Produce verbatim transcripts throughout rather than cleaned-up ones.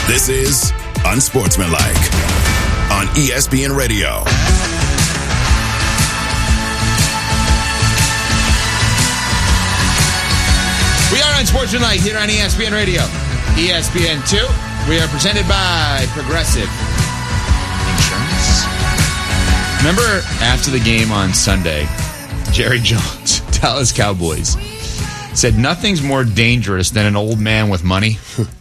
This is Unsportsmanlike on E S P N Radio. We are Unsportsmanlike here on E S P N Radio. E S P N two. We are presented by Progressive Insurance. Remember after the game on Sunday, Jerry Jones, Dallas Cowboys, said nothing's more dangerous than an old man with money.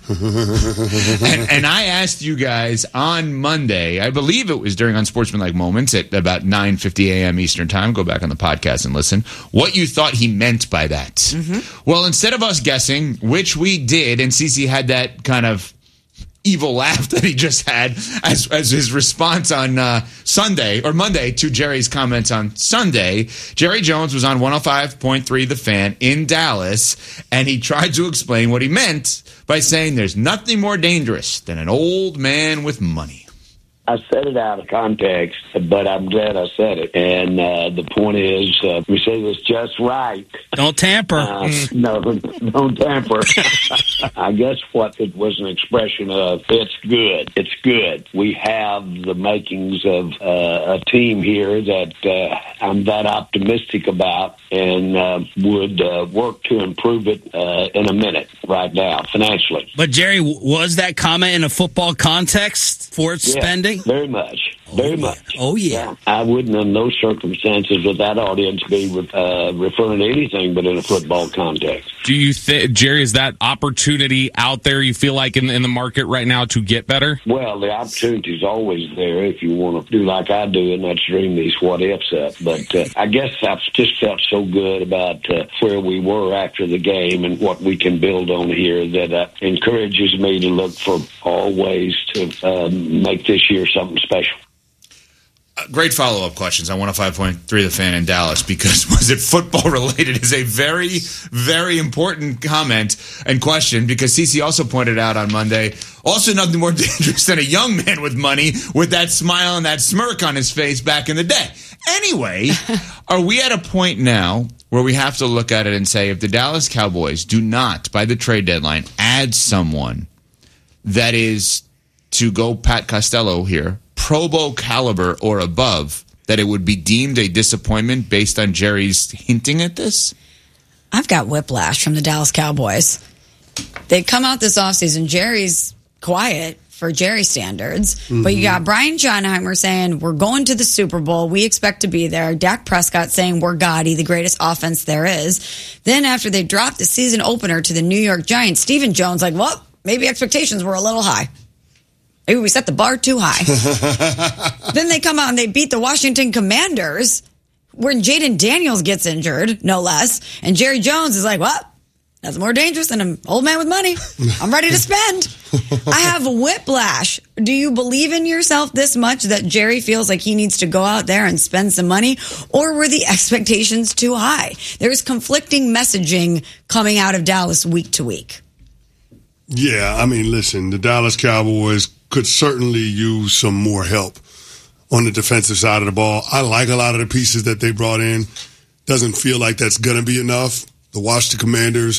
and, and I asked you guys on Monday, I believe it was during Unsportsmanlike Moments at about nine fifty a.m. Eastern Time. Go back on the podcast and listen. What you thought he meant by that. Mm-hmm. Well, instead of us guessing, which we did, and Cece had that kind of evil laugh that he just had as as his response on uh, Sunday or Monday to Jerry's comments on Sunday. Jerry Jones was on one oh five point three The Fan in Dallas, and he tried to explain what he meant by saying there's nothing more dangerous than an old man with money. I said it out of context, but I'm glad I said it. And uh, the point is, uh, we say this just right. Don't tamper. Uh, no, don't tamper. I guess what it was an expression of, it's good. It's good. We have the makings of uh, a team here that uh, I'm that optimistic about and uh, would uh, work to improve it uh, in a minute right now, financially. But, Jerry, was that comment in a football context for its yeah. spending? Very much. Very oh, much. Oh, yeah. yeah. I wouldn't, in those circumstances, with that audience, be uh, referring to anything but in a football context. Do you think, Jerry, is that opportunity out there, you feel like, in, in the market right now to get better? Well, the opportunity is always there if you want to do like I do, and that's dream these what-ifs up. But uh, I guess I've just felt so good about uh, where we were after the game and what we can build on here that uh, encourages me to look for all ways to uh, make this year something special. Uh, great follow-up questions on one oh five point three The Fan in Dallas, because was it football-related is a very, very important comment and question, because Cece also pointed out on Monday, also nothing more dangerous than a young man with money with that smile and that smirk on his face back in the day. Anyway, are we at a point now where we have to look at it and say, if the Dallas Cowboys do not, by the trade deadline, add someone that is, to go Pat Costello here, Pro Bowl caliber or above, that it would be deemed a disappointment based on Jerry's hinting at this? I've got whiplash from the Dallas Cowboys. They come out this offseason. Jerry's quiet for Jerry standards, mm-hmm. but you got Brian Schottenheimer saying, we're going to the Super Bowl. We expect to be there. Dak Prescott saying, we're Gotti, the greatest offense there is. Then after they dropped the season opener to the New York Giants, Stephen Jones like, well, maybe expectations were a little high. Maybe we set the bar too high. Then they come out and they beat the Washington Commanders, where Jaden Daniels gets injured, no less. And Jerry Jones is like, well, that's more dangerous than an old man with money. I'm ready to spend. I have whiplash. Do you believe in yourself this much that Jerry feels like he needs to go out there and spend some money? Or were the expectations too high? There's conflicting messaging coming out of Dallas week to week. Yeah, I mean, listen, the Dallas Cowboys could certainly use some more help on the defensive side of the ball. I like a lot of the pieces that they brought in. Doesn't feel like that's going to be enough. The Washington Commanders,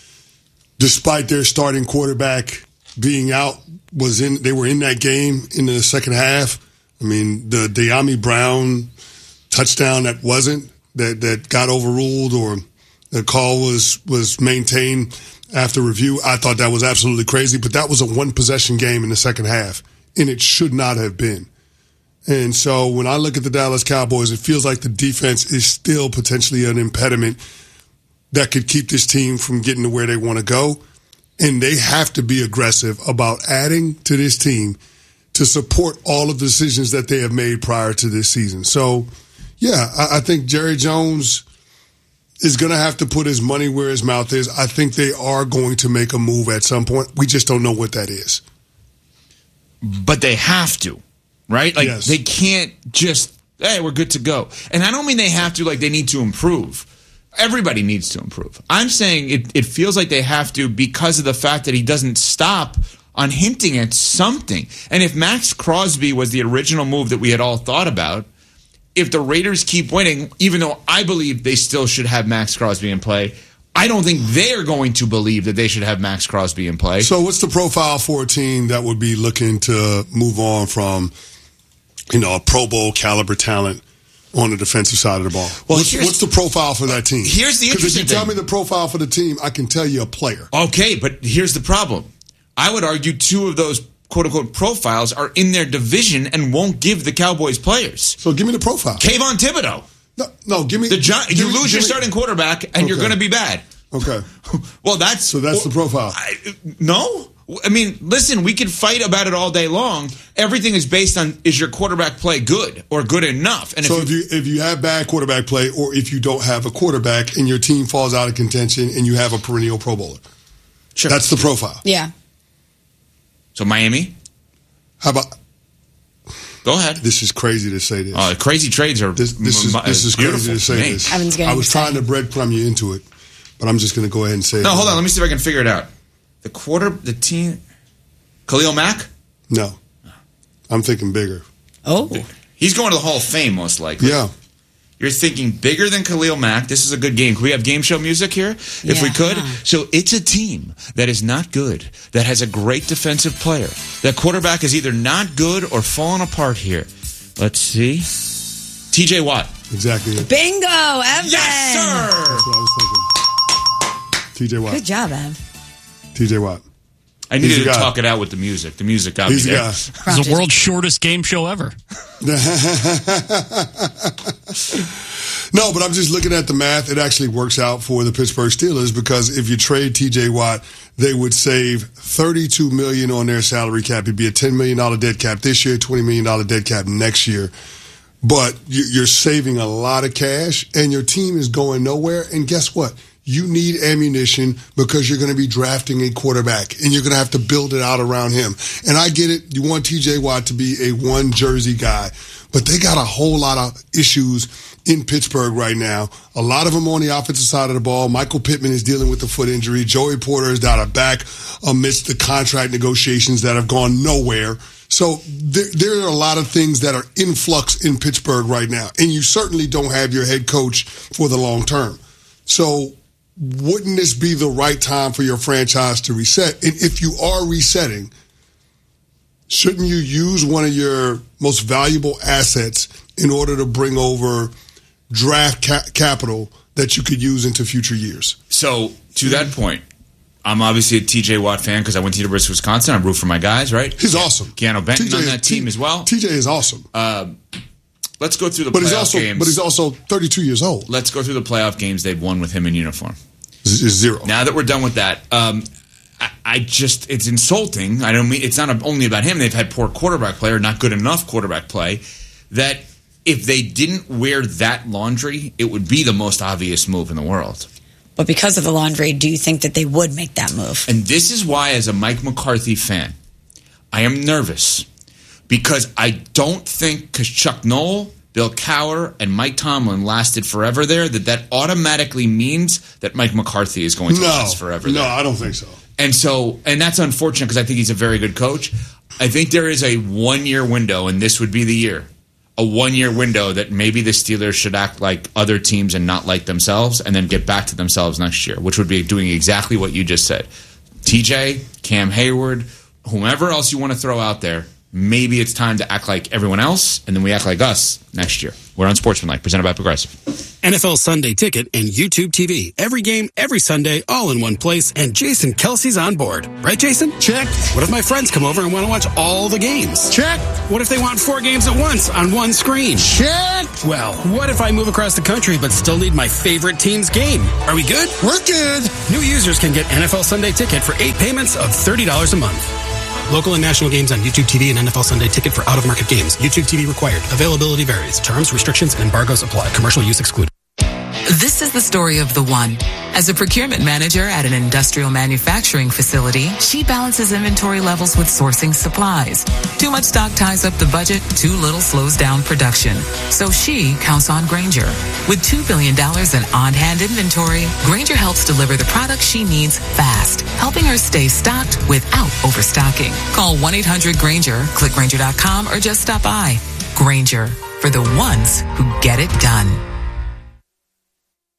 despite their starting quarterback being out, was in. They were in that game in the second half. I mean, the De'Ami Brown touchdown that wasn't, that, that got overruled, or the call was, was maintained after review, I thought that was absolutely crazy, but that was a one-possession game in the second half, and it should not have been. And so when I look at the Dallas Cowboys, it feels like the defense is still potentially an impediment that could keep this team from getting to where they want to go, and they have to be aggressive about adding to this team to support all of the decisions that they have made prior to this season. So, yeah, I, I think Jerry Jones is going to have to put his money where his mouth is. I think they are going to make a move at some point. We just don't know what that is. But they have to, right? Like, yes. They can't just, hey, we're good to go. And I don't mean they have to like they need to improve. Everybody needs to improve. I'm saying it, it feels like they have to because of the fact that he doesn't stop on hinting at something. And if Max Crosby was the original move that we had all thought about, if the Raiders keep winning, even though I believe they still should have Max Crosby in play, I don't think they're going to believe that they should have Max Crosby in play. So what's the profile for a team that would be looking to move on from, you know, a Pro Bowl caliber talent on the defensive side of the ball? Well, what's, what's the profile for that team? Here's the interesting Because if you tell thing. me the profile for the team, I can tell you a player. Okay, but here's the problem. I would argue two of those quote-unquote profiles are in their division and won't give the Cowboys players. So give me the profile. Kayvon Thibodeau. No, no, give me The Gi- give You me- lose give your me- starting quarterback, and you're Okay. going to be bad. Okay. Well, that's... So that's the profile. I, no? I mean, listen, we could fight about it all day long. Everything is based on, is your quarterback play good or good enough? And So if you if you have bad quarterback play, or if you don't have a quarterback and your team falls out of contention and you have a perennial Pro Bowler, Sure. that's the profile. Yeah. So Miami? How about Go ahead. this? Is crazy to say this. Uh, crazy trades are This, this is m- this is beautiful crazy to say me. this. Evan's getting I was trying to excited. breadcrumb you into it, but I'm just going to go ahead and say No, it. hold on. Let me see if I can figure it out. The quarter, the team, Khalil Mack? No, I'm thinking bigger. Oh. He's going to the Hall of Fame, most likely. Yeah, You're thinking bigger than Khalil Mack. This is a good game. Can we have game show music here? If we Yeah. could. So it's a team that is not good, that has a great defensive player. That quarterback is either not good or falling apart here. Let's see. T J Watt. exactly. That's Bingo, Evan. Yes, sir! what I was thinking. T J Watt. Good job, Ev. T J Watt. I needed He's to the guy. talk it out with the music. The music got He's me the there. guy. It's the world's shortest game show ever. No, but I'm just looking at the math. It actually works out for the Pittsburgh Steelers because if you trade T J Watt, they would save thirty-two million dollars on their salary cap. It'd be a ten million dollars dead cap this year, twenty million dollars dead cap next year. But you- you're saving a lot of cash, and your team is going nowhere. And guess what? You need ammunition because you're going to be drafting a quarterback, and you're going to have to build it out around him. And I get it. You want T J Watt to be a one jersey guy, but they got a whole lot of issues in Pittsburgh right now. A lot of them on the offensive side of the ball. Michael Pittman is dealing with a foot injury. Joey Porter is down a back amidst the contract negotiations that have gone nowhere. So there, there are a lot of things that are in flux in Pittsburgh right now. And you certainly don't have your head coach for the long term. So wouldn't this be the right time for your franchise to reset? And if you are resetting, shouldn't you use one of your most valuable assets in order to bring over draft ca- capital that you could use into future years? So, to that point, I'm obviously a T J Watt fan because I went to University of Wisconsin. I root for my guys, right? He's awesome. Keanu Benton T J on is- that team T- as well. T J is awesome. Let's go through the but playoff he's also games. but he's also thirty-two years old. Let's go through the playoff games they've won with him in uniform. Z- Zero. Now that we're done with that, um, I, I just, it's insulting. I don't mean, it's not only about him. They've had poor quarterback play or not good enough quarterback play that if they didn't wear that laundry, it would be the most obvious move in the world. But because of the laundry, do you think that they would make that move? And this is why, as a Mike McCarthy fan, I am nervous because I don't think because Chuck Noll, Bill Cowher, and Mike Tomlin lasted forever there, that that automatically means that Mike McCarthy is going to No, last forever no, there. I don't think so. And so, and that's unfortunate because I think he's a very good coach. I think there is a one-year window, and this would be the year. A one-year window that maybe the Steelers should act like other teams and not like themselves, and then get back to themselves next year, which would be doing exactly what you just said. T J, Cam Hayward, whomever else you want to throw out there, maybe it's time to act like everyone else, and then we act like us next year. We're on Sportsmanlike, presented by Progressive. N F L Sunday Ticket and YouTube T V. Every game, every Sunday, all in one place, and Jason Kelsey's on board. Right, Jason? Check. What if my friends come over and want to watch all the games? Check. What if they want four games at once on one screen? Check. Well, what if I move across the country but still need my favorite team's game? Are we good? We're good. New users can get N F L Sunday Ticket for eight payments of thirty dollars a month. Local and national games on YouTube T V and N F L Sunday Ticket for out-of-market games. YouTube T V required. Availability varies. Terms, restrictions, and embargoes apply. Commercial use excluded. This is the story of the one. As a procurement manager at an industrial manufacturing facility, she balances inventory levels with sourcing supplies. Too much stock ties up the budget, too little slows down production. So she counts on Grainger. With two billion dollars in on-hand inventory, Grainger helps deliver the products she needs fast, helping her stay stocked without overstocking. Call one eight hundred Grainger, click Grainger dot com, or just stop by. Grainger, for the ones who get it done.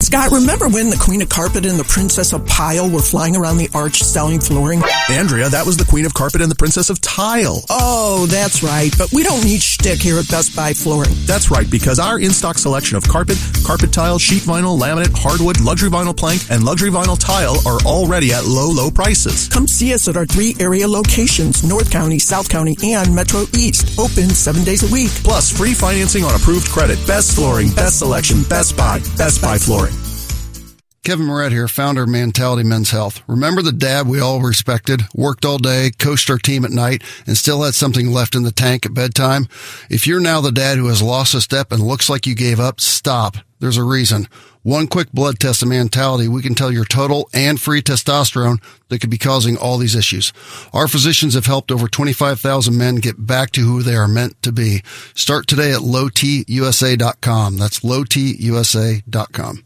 Scott, remember when the Queen of Carpet and the Princess of Pile were flying around the arch selling flooring? Andrea, that was the Queen of Carpet and the Princess of Tile. Oh, that's right. But we don't need shtick here at Best Buy Flooring. That's right, because our in-stock selection of carpet, carpet tile, sheet vinyl, laminate, hardwood, luxury vinyl plank, and luxury vinyl tile are already at low, low prices. Come see us at our three area locations, North County, South County, and Metro East. Open seven days a week. Plus, free financing on approved credit. Best flooring, best selection, Best Buy, Best Buy Flooring. Kevin Moret here, founder of Mentality Men's Health. Remember the dad we all respected, worked all day, coached our team at night, and still had something left in the tank at bedtime? If you're now the dad who has lost a step and looks like you gave up, stop. There's a reason. One quick blood test of Mentality, we can tell your total and free testosterone that could be causing all these issues. Our physicians have helped over twenty-five thousand men get back to who they are meant to be. Start today at low t u s a dot com. That's low t u s a dot com.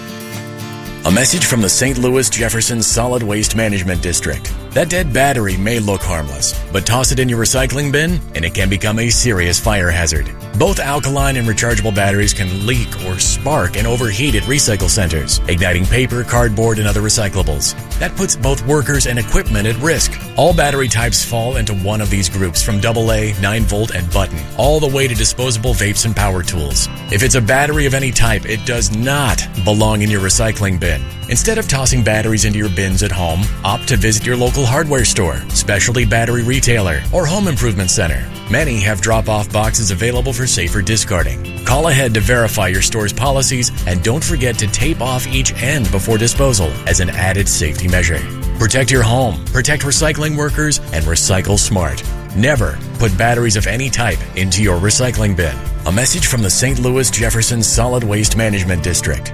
A message from the Saint Louis Jefferson Solid Waste Management District. That dead battery may look harmless, but toss it in your recycling bin and it can become a serious fire hazard. Both alkaline and rechargeable batteries can leak or spark and overheat at recycle centers, igniting paper, cardboard, and other recyclables. That puts both workers and equipment at risk. All battery types fall into one of these groups, from double A, nine volt, and button, all the way to disposable vapes and power tools. If it's a battery of any type, it does not belong in your recycling bin. Instead of tossing batteries into your bins at home, opt to visit your local hardware store, specialty battery retailer, or home improvement center. Many have drop-off boxes available for safer discarding. Call ahead to verify your store's policies, and don't forget to tape off each end before disposal as an added safety measure. Protect your home, protect recycling workers, and recycle smart. Never put batteries of any type into your recycling bin. A message from the Saint Louis Jefferson Solid Waste Management District.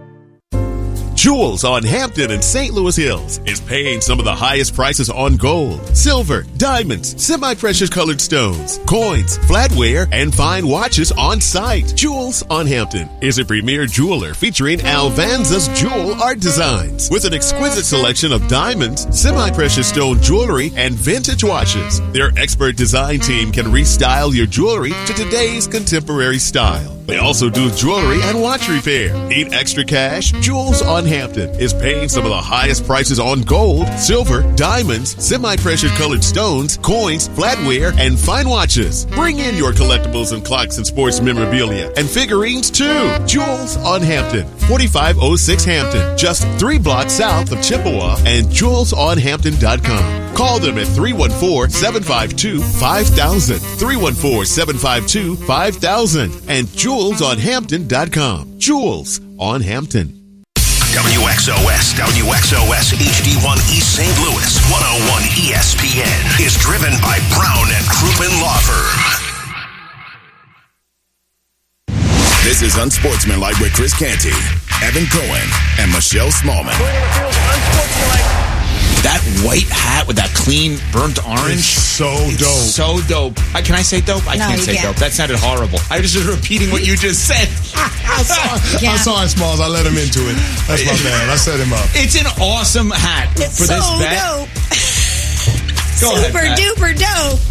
Jewels on Hampton and Saint Louis Hills is paying some of the highest prices on gold, silver, diamonds, semi-precious colored stones, coins, flatware, and fine watches on site. Jewels on Hampton is a premier jeweler featuring Alvanza's jewel art designs with an exquisite selection of diamonds, semi-precious stone jewelry, and vintage watches. Their expert design team can restyle your jewelry to today's contemporary style. They also do jewelry and watch repair. Need extra cash? Jewels on Hampton is paying some of the highest prices on gold, silver, diamonds, semi-precious colored stones, coins, flatware, and fine watches. Bring in your collectibles and clocks and sports memorabilia and figurines too. Jewels on Hampton, forty-five oh six Hampton, just three blocks south of Chippewa, and jewels on hampton dot com. Call them at three one four, seven five two, five thousand, three one four, seven five two, five thousand, and jewels on hampton dot com. Jewels on Hampton. W X O S, W X O S H D one East Saint Louis, one oh one E S P N is driven by Brown and Crouppen Law Firm. This is Unsportsmanlike with Chris Canty, Evan Cohen, and Michelle Smallman. That white hat with that clean burnt orange. It's so it's dope. So dope. I, can I say dope? I No, can't you say can't. dope. That sounded horrible. I was just repeating what you just said. I saw, I saw it, Smalls. I let him into it. That's my man. I set him up. It's an awesome hat It's for so this bet. dope. Go ahead, Super Pat. duper dope.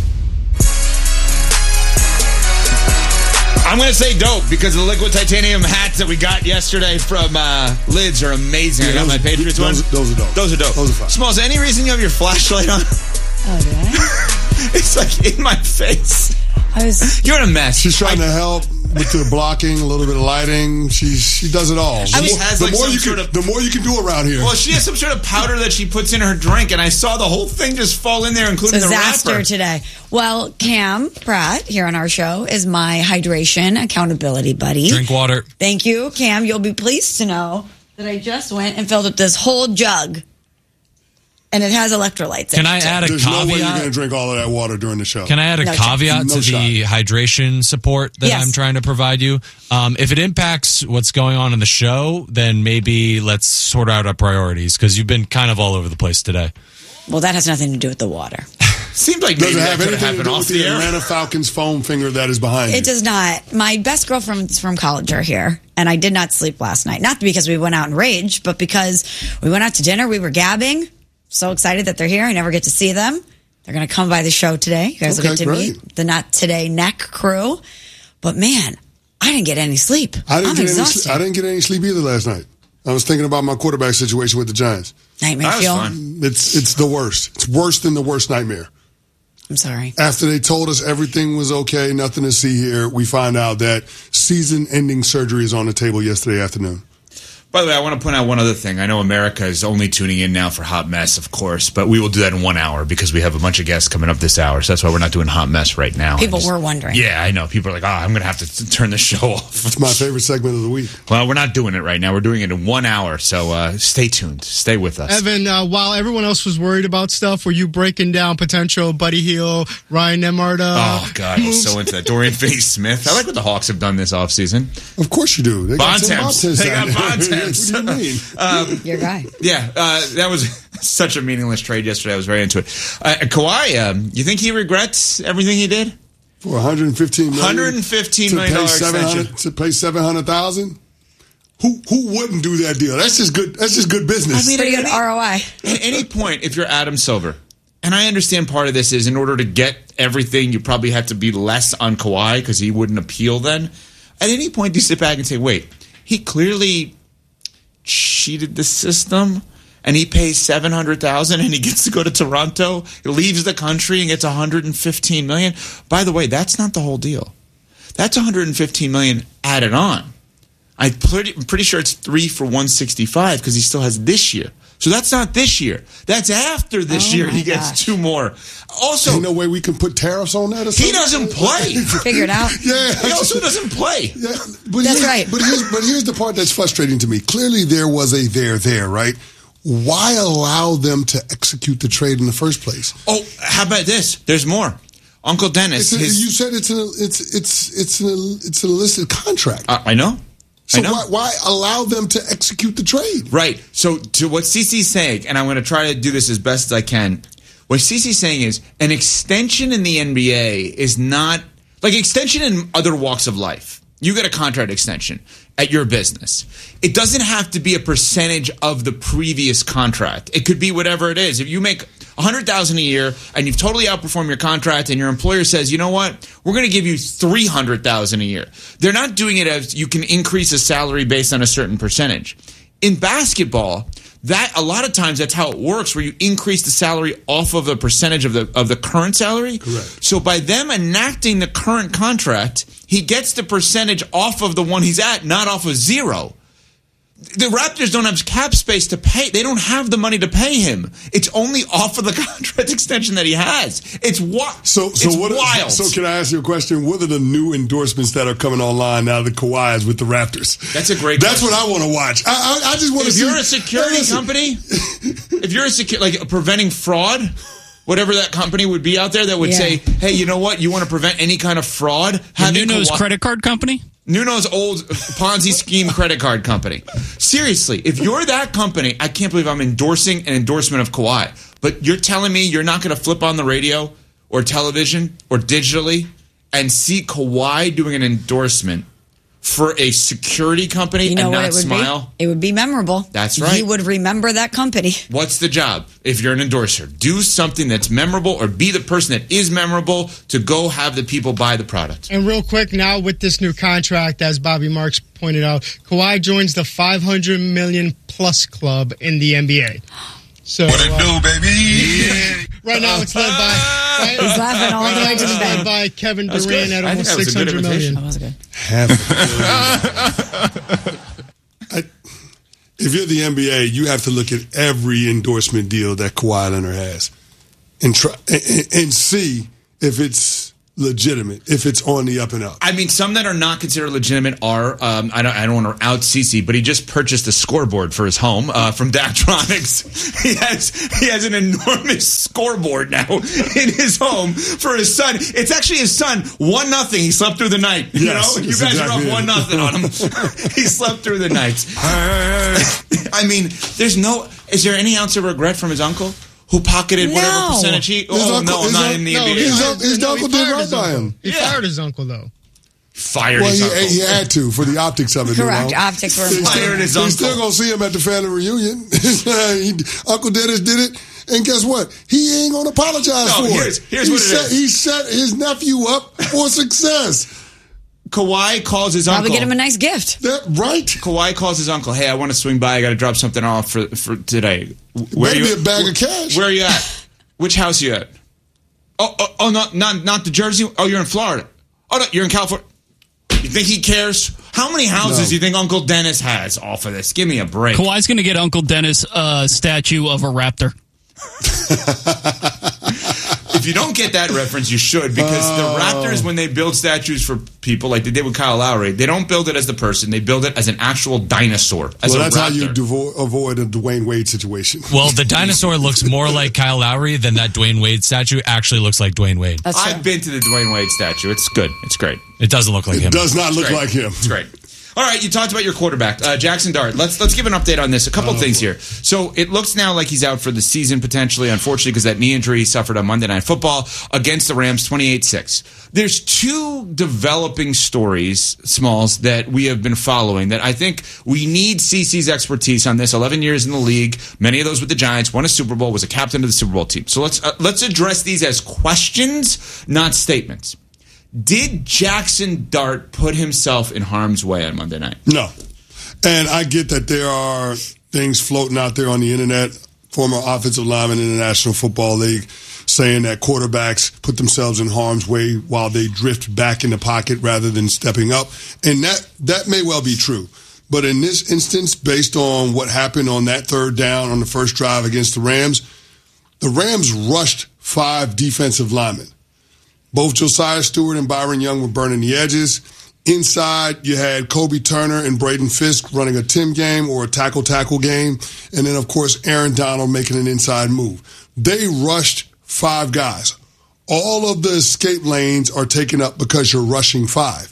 I'm going to say dope because the liquid titanium hats that we got yesterday from uh, Lids are amazing. Yeah, I got those- my Patriots those- one. those are dope. Those are dope. Those are fine. Smalls, any reason you have your flashlight on? Oh, do I? It's like in my face. I was. You're in a mess. She's trying to help with the blocking, a little bit of lighting. She's she does it all. The I was- more, has, the like, more some you can, sort of- the more you can do around here. Well, she has some sort of powder that she puts in her drink, and I saw the whole thing just fall in there, including Disaster the wrapper. today. Well, Cam Pratt here on our show is my hydration accountability buddy. Drink water. Thank you, Cam. You'll be pleased to know that I just went and filled up this whole jug, and it has electrolytes in Can it. I add a There's no way you're caveat? going to drink all of that water during the show. Can I add a No chance. caveat No to the hydration support that Yes. I'm trying to provide you? Um, if it impacts what's going on in the show, then maybe let's sort out our priorities because you've been kind of all over the place today. Well, that has nothing to do with the water. Seems like Does maybe it that have could anything to happen do off with the the air. Atlanta Falcons foam finger that is behind you? It does not. My best girlfriends from college are here, and I did not sleep last night. Not because we went out and raged, but because we went out to dinner. We were gabbing. So excited that they're here. I never get to see them. They're going to come by the show today. You guys will Okay, get to great. meet the Not Today Neck crew. But man, I didn't get any sleep. I didn't I'm get any. exhausted. sl- I didn't get any sleep either last night. I was thinking about my quarterback situation with the Giants. Nightmare fuel. It's it's the worst. It's worse than the worst nightmare. I'm sorry. After they told us everything was okay, nothing to see here, we find out that season-ending surgery is on the table yesterday afternoon. By the way, I want to point out one other thing. I know America is only tuning in now for Hot Mess, of course, but we will do that in one hour because we have a bunch of guests coming up this hour. So that's why we're not doing Hot Mess right now. People just, were wondering. Yeah, I know. People are like, oh, I'm going to have to t- turn the show off. It's my favorite segment of the week. Well, we're not doing it right now. We're doing it in one hour. So uh, stay tuned. Stay with us. Evan, uh, while everyone else was worried about stuff, were you breaking down potential Buddy Hield, Ryan Nembhard? Uh, oh, God. I was so into that. Dorian Finney-Smith. I like what the Hawks have done this offseason. Of course you do. They got Bontemps. They got Bontemps. What do you mean? Um, Your guy. Yeah, uh, that was such a meaningless trade yesterday. I was very into it. Uh, Kawhi, um, you think he regrets everything he did? For one hundred fifteen million dollars. one hundred fifteen million dollars extension. To pay seven hundred thousand dollars? Who who wouldn't do that deal? That's just good. That's just good business. I mean, pretty good R O I. At any point, if you're Adam Silver, and I understand part of this is in order to get everything, you probably have to be less on Kawhi because he wouldn't appeal then. At any point, do you sit back and say, wait, he clearly cheated the system and he pays seven hundred thousand dollars and he gets to go to Toronto, he leaves the country and gets one hundred fifteen million dollars. By the way, that's not the whole deal. That's one hundred fifteen million dollars added on. I'm pretty, I'm pretty sure it's three for one sixty-five because he still has this year. So that's not this year. That's after this oh year. He gosh. gets two more. Also, ain't no way we can put tariffs on that or something? He doesn't play. Figure it out. Yeah, he also doesn't play. Yeah, but that's here, right. But here's, but here's the part that's frustrating to me. Clearly, there was a there there, right? Why allow them to execute the trade in the first place? Oh, how about this? There's more. Uncle Dennis. It's a, his, you said it's an it's it's it's an it's an illicit contract. Uh, I know. So why, why allow them to execute the trade? Right. So to what Cece's saying, and I'm going to try to do this as best as I can. What Cece's saying is an extension in the N B A is not like extension in other walks of life. You get a contract extension at your business. It doesn't have to be a percentage of the previous contract. It could be whatever it is. If you make one hundred thousand dollars a year and you've totally outperformed your contract and your employer says, you know what, we're going to give you three hundred thousand dollars a year. They're not doing it as you can increase a salary based on a certain percentage. In basketball, that a lot of times that's how it works, where you increase the salary off of a percentage of the of the current salary. Correct. So by them enacting the current contract, he gets the percentage off of the one he's at, not off of zero. The Raptors don't have cap space to pay. They don't have the money to pay him. It's only off of the contract extension that he has. It's what so so it's what wild. So can I ask you a question? What are the new endorsements that are coming online now that Kawhi is with the Raptors? That's a great That's question. what I want to watch. I, I, I just want to if see. If you're a security listen. company, if you're a secu- like preventing fraud, whatever that company would be out there that would Yeah. say, hey, you know what? You want to prevent any kind of fraud? The Nuno's Kawhi- credit card company? Nuno's old Ponzi scheme credit card company. Seriously, if you're that company, I can't believe I'm endorsing an endorsement of Kawhi. But you're telling me you're not going to flip on the radio or television or digitally and see Kawhi doing an endorsement for a security company You know and what not it would smile? be? It would be memorable. That's right. You would remember that company. What's the job if you're an endorser? Do something that's memorable or be the person that is memorable to go have the people buy the product. And real quick, now with this new contract, as Bobby Marks pointed out, Kawhi joins the five hundred million plus club in the N B A. So, what it uh, do, baby? Yeah. Right now, it's led by. Right? He's laughing all right the now way to it's the led bank. by Kevin That's Durant good. at I think almost that was a six good hundred million. That was good. Half I, if you're the N B A, you have to look at every endorsement deal that Kawhi Leonard has and try and, and see if it's legitimate, if it's on the up and up. I mean, some that are not considered legitimate are, um, I don't, I don't want to out Cece, but he just purchased a scoreboard for his home uh, from Daktronics. He has he has an enormous scoreboard now in his home for his son. It's actually his son. One nothing. He slept through the night. You Yes, know, you that's guys exactly are it. up one nothing on him. He slept through the night. I mean, there's no. Is there any ounce of regret from his uncle? Who pocketed whatever No. percentage he... His Oh, uncle- no, I'm his not un- in the No, N B A. he His fired- un- his no, uncle he did fired right his by uncle. him. He Yeah. fired his uncle, though. Fired Well, his he, uncle. he had to for the optics of it. Correct. You know? Optics were He's important. Fired his still, he's uncle. still going to see him at the family reunion. He- Uncle Dennis did it. And guess what? He ain't going to apologize No, for here's- it. here's he what it set, is. He set his nephew up for success. Kawhi calls his Probably uncle. get him a nice gift. That, right? Kawhi calls his uncle. Hey, I want to swing by. I got to drop something off for for today. Where Better you? be a bag where, of cash. Where are you at? Which house you at? Oh, oh, oh, not not not the Jersey. Oh, you're in Florida. Oh, no, you're in California. You think he cares? How many houses No. do you think Uncle Dennis has off of this? Give me a break. Kawhi's going to get Uncle Dennis a statue of a raptor. If you don't get that reference, you should, because Oh. the Raptors, when they build statues for people like they did with Kyle Lowry, they don't build it as the person. They build it as an actual dinosaur. As Well, a that's how raptor. you devo- avoid a Dwayne Wade situation. Well, the dinosaur looks more like Kyle Lowry than that Dwayne Wade statue actually looks like Dwayne Wade. That's true. I've been to the Dwayne Wade statue. It's good. It's great. It doesn't look like It him. does not look Great. like him. It's great. All right, you talked about your quarterback, uh, Jackson Dart. Let's let's give an update on this. A couple Oh, things boy. here. So it looks now like he's out for the season potentially, unfortunately, because that knee injury he suffered on Monday Night Football against the Rams, twenty-eight six. There's two developing stories, Smalls, that we have been following that I think we need C C's expertise on this. eleven years in the league, many of those with the Giants, won a Super Bowl, was a captain of the Super Bowl team. So let's uh, let's address these as questions, not statements. Did Jackson Dart put himself in harm's way on Monday night? No. And I get that there are things floating out there on the internet, former offensive lineman in the National Football League, saying that quarterbacks put themselves in harm's way while they drift back in the pocket rather than stepping up. And that, that may well be true. But in this instance, based on what happened on that third down on the first drive against the Rams, the Rams rushed five defensive linemen. Both Josiah Stewart and Byron Young were burning the edges. Inside, you had Kobe Turner and Braden Fisk running a Tim game or a tackle-tackle game. And then, of course, Aaron Donald making an inside move. They rushed five guys. All of the escape lanes are taken up because you're rushing five.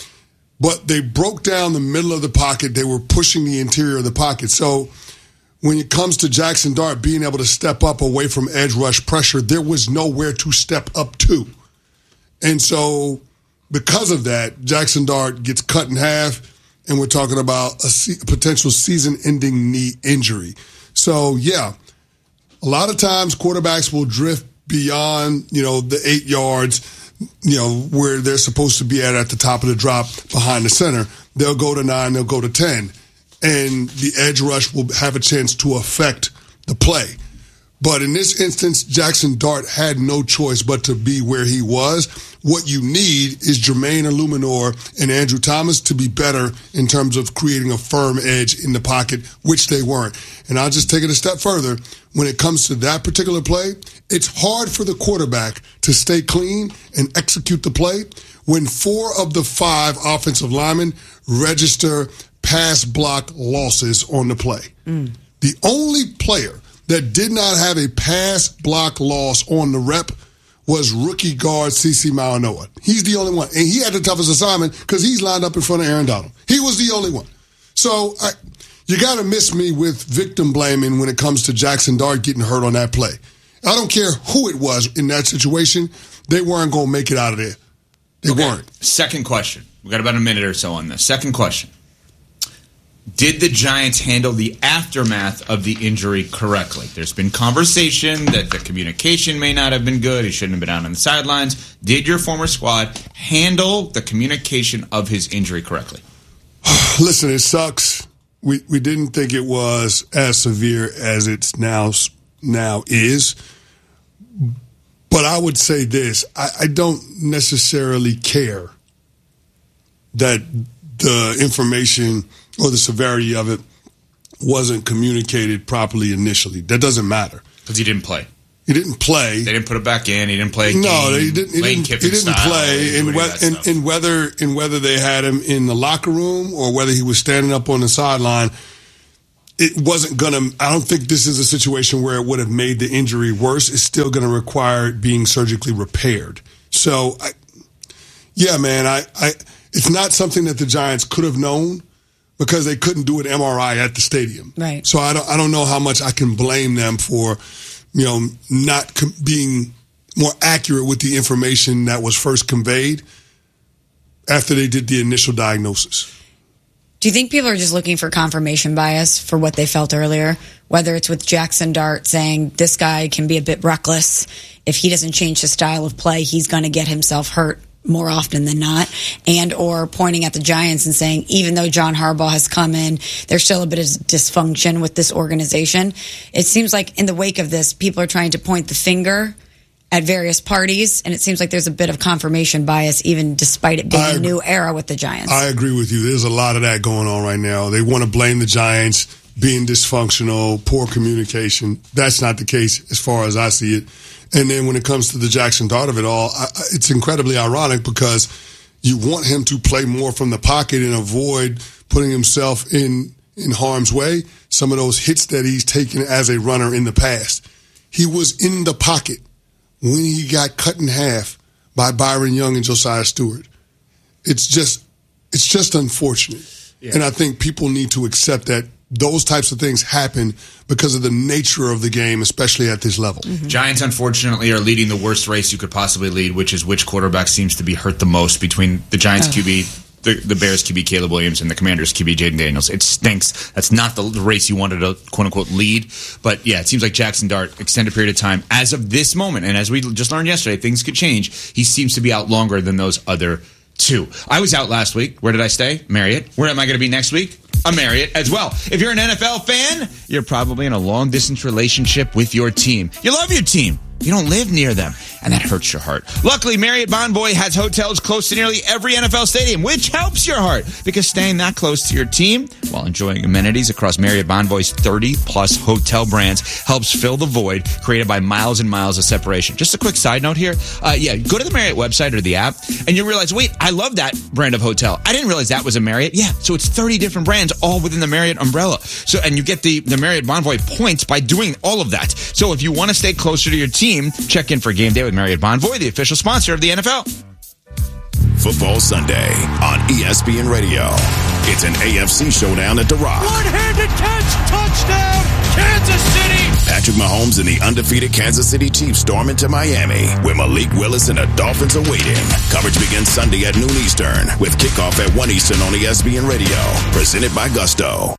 But they broke down the middle of the pocket. They were pushing the interior of the pocket. So when it comes to Jackson Dart being able to step up away from edge rush pressure, there was nowhere to step up to. And so because of that, Jackson Dart gets cut in half, and we're talking about a, se- a potential season-ending knee injury. So, yeah, a lot of times quarterbacks will drift beyond, you know, the eight yards, you know, where they're supposed to be at at the top of the drop behind the center. They'll go to nine, they'll go to ten, and the edge rush will have a chance to affect the play. But in this instance, Jackson Dart had no choice but to be where he was. What you need is Jermaine Illuminor and Andrew Thomas to be better in terms of creating a firm edge in the pocket, which they weren't. And I'll just take it a step further. When it comes to that particular play, it's hard for the quarterback to stay clean and execute the play when four of the five offensive linemen register pass block losses on the play. Mm. The only player that did not have a pass block loss on the rep was rookie guard C C Malinois. He's the only one. And he had the toughest assignment because he's lined up in front of Aaron Donald. He was the only one. So I, you got to miss me with victim blaming when it comes to Jackson Dart getting hurt on that play. I don't care who it was in that situation. They weren't going to make it out of there. They okay. weren't. Second question. We got about a minute or so on this. Second question. Did the Giants handle the aftermath of the injury correctly? There's been conversation that the communication may not have been good. He shouldn't have been out on the sidelines. Did your former squad handle the communication of his injury correctly? Listen, it sucks. We we didn't think it was as severe as it's now now is. But I would say this. I, I don't necessarily care that the information or the severity of it wasn't communicated properly initially. That doesn't matter. Because he didn't play. He didn't play. They didn't put it back in. He didn't play a no, game. he didn't. He Lane didn't, Kiffin he didn't style, play. And, whe- and, and whether and whether they had him in the locker room or whether he was standing up on the sideline, it wasn't going to. I don't think this is a situation where it would have made the injury worse. It's still going to require it being surgically repaired. So, I, yeah, man, I, I. It's not something that the Giants could have known, because they couldn't do an M R I at the stadium. Right. So I don't, I don't know how much I can blame them for, you know, not com- being more accurate with the information that was first conveyed after they did the initial diagnosis. Do you think people are just looking for confirmation bias for what they felt earlier? Whether it's with Jackson Dart saying this guy can be a bit reckless. If he doesn't change his style of play, he's going to get himself hurt more often than not, and or pointing at the Giants and saying, even though John Harbaugh has come in, there's still a bit of dysfunction with this organization. It seems like in the wake of this, people are trying to point the finger at various parties, and it seems like there's a bit of confirmation bias, even despite it being I, a new era with the Giants. I agree with you. There's a lot of that going on right now. They want to blame the Giants being dysfunctional, poor communication. That's not the case as far as I see it. And then when it comes to the Jackson Dart of it all, I, it's incredibly ironic because you want him to play more from the pocket and avoid putting himself in, in harm's way. Some of those hits that he's taken as a runner in the past. He was in the pocket when he got cut in half by Byron Young and Josiah Stewart. It's just, it's just unfortunate. Yeah. And I think people need to accept that those types of things happen because of the nature of the game, especially at this level. Mm-hmm. Giants, unfortunately, are leading the worst race you could possibly lead, which is which quarterback seems to be hurt the most between the Giants oh. Q B, the, the Bears Q B, Caleb Williams, and the Commanders Q B, Jaden Daniels. It stinks. That's not the race you wanted to, quote-unquote, lead. But, yeah, it seems like Jackson Dart, extended period of time, as of this moment, and as we just learned yesterday, things could change. He seems to be out longer than those other two. I was out last week. Where did I stay? Marriott. Where am I going to be next week? A Marriott as well. If you're an N F L fan, you're probably in a long-distance relationship with your team. You love your team. You don't live near them, and that hurts your heart. Luckily, Marriott Bonvoy has hotels close to nearly every N F L stadium, which helps your heart, because staying that close to your team while enjoying amenities across Marriott Bonvoy's thirty-plus hotel brands helps fill the void created by miles and miles of separation. Just a quick side note here. Uh, yeah, go to the Marriott website or the app, and you realize, wait, I love that brand of hotel. I didn't realize that was a Marriott. Yeah, so it's thirty different brands all within the Marriott umbrella. So, and you get the, the Marriott Bonvoy points by doing all of that. So if you want to stay closer to your team, check in for Game Day with Marriott Bonvoy, the official sponsor of the N F L. Football Sunday on E S P N Radio. It's an A F C showdown at The Rock. One-handed catch, touchdown, Kansas City. Patrick Mahomes and the undefeated Kansas City Chiefs storm into Miami, where Malik Willis and the Dolphins are waiting. Coverage begins Sunday at noon Eastern, with kickoff at one Eastern on E S P N Radio. Presented by Gusto.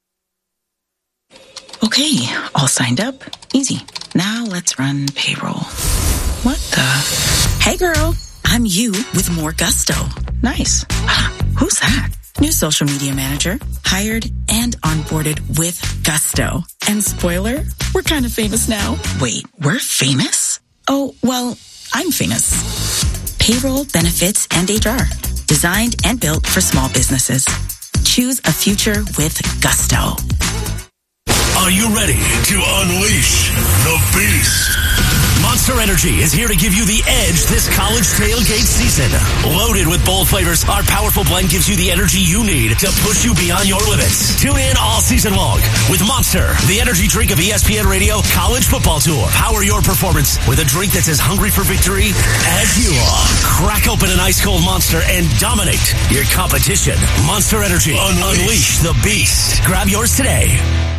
Okay, all signed up. Easy. Now let's run payroll. What the? Hey girl, I'm you with more Gusto. Nice. Who's that? New social media manager, hired and onboarded with Gusto. And spoiler, we're kind of famous now. Wait, we're famous? Oh, well, I'm famous. Payroll, benefits, and H R. Designed and built for small businesses. Choose a future with Gusto. Are you ready to unleash the beast? Monster Energy is here to give you the edge this college tailgate season. Loaded with bold flavors, our powerful blend gives you the energy you need to push you beyond your limits. Tune in all season long with Monster, the energy drink of E S P N Radio College Football Tour. Power your performance with a drink that's as hungry for victory as you are. Crack open an ice cold Monster and dominate your competition. Monster Energy. Unleash, Unleash the beast. Grab yours today.